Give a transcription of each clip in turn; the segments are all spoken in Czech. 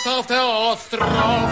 postavte ostrov.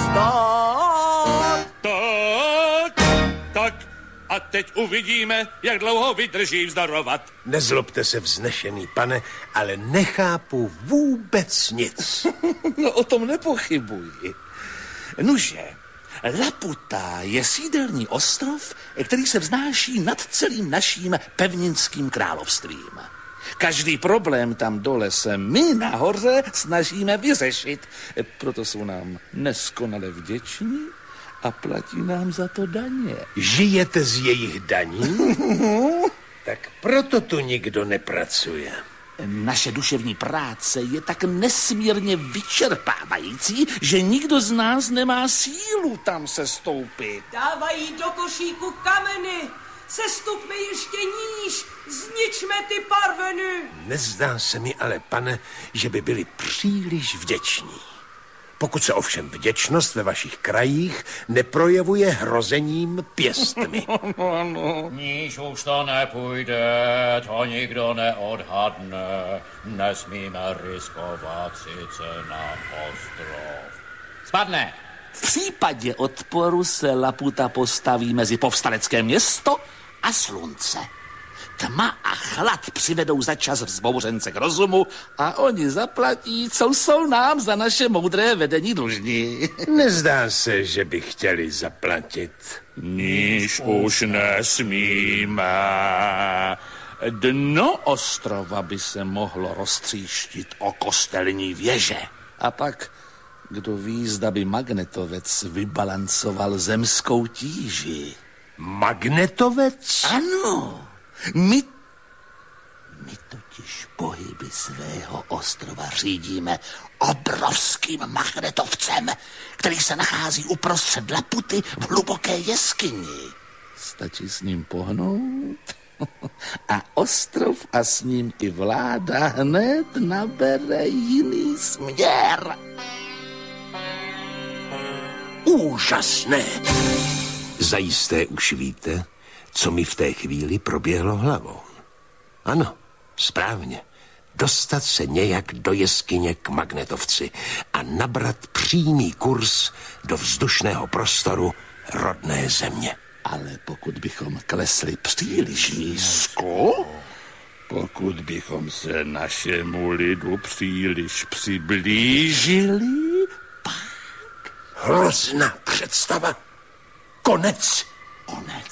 Stop! Tak. A teď uvidíme, jak dlouho vydrží vzdorovat. Nezlobte se, vznešený pane, ale nechápu vůbec nic. No, o tom nepochybuji. Nuže, Laputa je sídelní ostrov, který se vznáší nad celým naším pevninským královstvím. Každý problém tam dole se my nahoře snažíme vyřešit. Proto jsou nám neskonale vděční a platí nám za to daně. Žijete z jejich daní? Tak proto tu nikdo nepracuje. Naše duševní práce je tak nesmírně vyčerpávající, že nikdo z nás nemá sílu tam se stoupit. Dávají do košíku kameny. Sestupme ještě níž. Zničme ty parveny. Nezdá se mi ale, pane, že by byli příliš vděční. Pokud se ovšem vděčnost ve vašich krajích neprojevuje hrozením pěstmi. Níž už to nepůjde, to nikdo neodhadne. Nesmíme riskovat sice na ostrov. Spadne! V případě odporu se Laputa postaví mezi povstalecké město a slunce. Tma a chlad přivedou začas vzbouřence k rozumu a oni zaplatí, co jsou nám za naše moudré vedení dlužní. Nezdá se, že by chtěli zaplatit. Níž už nesmíme. Dno ostrova by se mohlo roztříštit o kostelní věže. A pak, kdo ví, zda by magnetovec vybalancoval zemskou tíži. Magnetovec? Ano. My totiž pohyby svého ostrova řídíme obrovským magnetovcem, který se nachází uprostřed Laputy v hluboké jeskyni. Stačí s ním pohnout a ostrov a s ním i vláda hned nabere jiný směr. Úžasné! Zajisté už víte, co mi v té chvíli proběhlo hlavou. Ano, správně. Dostat se nějak do jeskyně k magnetovci a nabrat přímý kurz do vzdušného prostoru rodné země. Ale pokud bychom klesli příliš nízko, pokud bychom se našemu lidu příliš přiblížili, pak... Hrozná představa. Konec. Konec.